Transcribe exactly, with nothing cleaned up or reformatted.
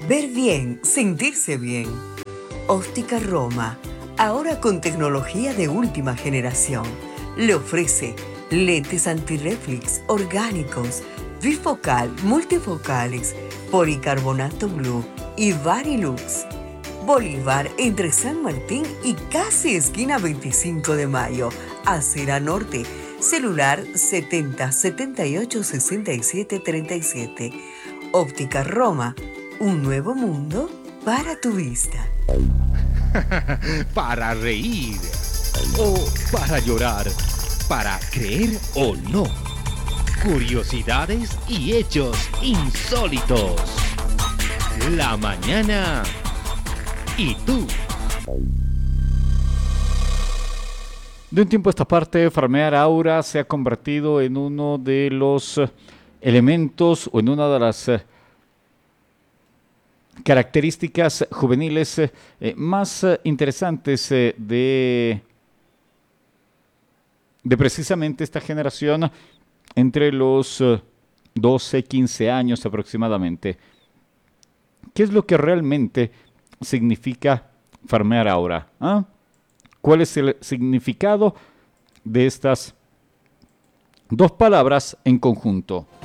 Ver bien, sentirse bien. Óptica Roma, ahora con tecnología de última generación. Le ofrece lentes antirreflex orgánicos, bifocal, multifocales, policarbonato blue y Varilux. Bolívar entre San Martín y casi esquina veinticinco de mayo, Acera Norte. Celular setenta, setenta y ocho, sesenta y siete, treinta y siete. Óptica Roma, un nuevo mundo para tu vista. Para reír o para llorar, para creer o no. Curiosidades y hechos insólitos. La mañana y tú. De un tiempo a esta parte, farmear aura se ha convertido en uno de los elementos o en una de las eh, características juveniles eh, más eh, interesantes eh, de, de precisamente esta generación entre los eh, doce, quince años aproximadamente. ¿Qué es lo que realmente significa farmear aura? ¿Ah? ¿Cuál es el significado de estas dos palabras en conjunto?